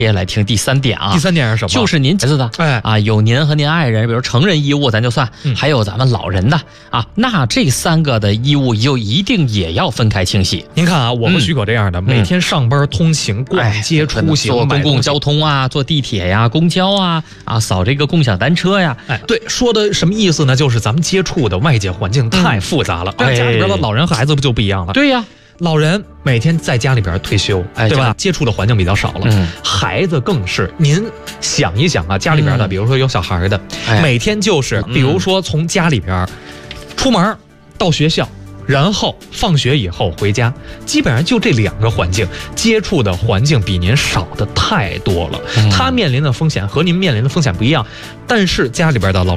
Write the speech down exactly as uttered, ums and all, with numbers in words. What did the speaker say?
接来听第三点啊， 第三点是什么？ 就是您孩子的， 哎啊，有您和您爱人，比如成人衣物咱就算， 嗯、 还有咱们老人的啊，那这三个的衣物就一定也要分开清洗。 您看啊，我和许可这样的， 嗯、 每天上班通勤、逛街、出行、 坐公共交通啊，坐地铁呀、公交啊，啊，扫这个共享单车呀， 哎，对，说的什么意思呢？就是咱们接触的外界环境太复杂了，嗯、家里边的老人和孩子不就不一样了？ 对呀。 老人每天在家里边退休， 哎、 对吧？接触的环境比较少了。 嗯、 孩子更是，您想一想啊，家里边的，嗯、比如说有小孩的，哎、每天就是，比如说从家里边出门到学校，然后放学以后回家，基本上就这两个环境，接触的环境比您少的太多了。嗯、他面临的风险和您面临的风险不一样，但是家里边的老